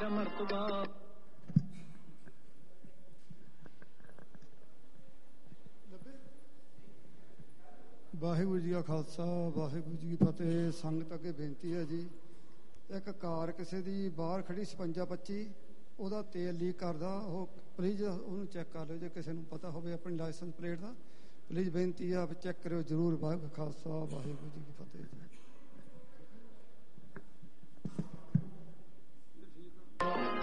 ਮਰਤਬਾ। ਵਾਹਿਗੁਰੂ ਜੀ ਕਾ ਖਾਲਸਾ ਵਾਹਿਗੁਰੂ ਜੀ ਕੀ ਫਤਿਹ। ਸੰਗਤ ਅੱਗੇ ਬੇਨਤੀ ਹੈ ਜੀ, ਇੱਕ ਕਾਰ ਕਿਸੇ ਦੀ ਬਾਹਰ ਖੜੀ 5625, ਉਹਦਾ ਤੇਲ ਲੀਕ ਕਰਦਾ, ਉਹ ਪਲੀਜ਼ ਉਹਨੂੰ ਚੈੱਕ ਕਰ ਲਿਓ। ਜੇ ਕਿਸੇ ਨੂੰ ਪਤਾ ਹੋਵੇ ਆਪਣੀ ਲਾਇਸੈਂਸ ਪਲੇਟ ਦਾ, ਪਲੀਜ਼ ਬੇਨਤੀ ਆ ਚੈੱਕ ਕਰਿਓ ਜ਼ਰੂਰ। ਵਾਹਿਗੁਰੂ ਖਾਲਸਾ ਵਾਹਿਗੁਰੂ ਜੀ ਕੀ ਫਤਿਹ ਜੀ।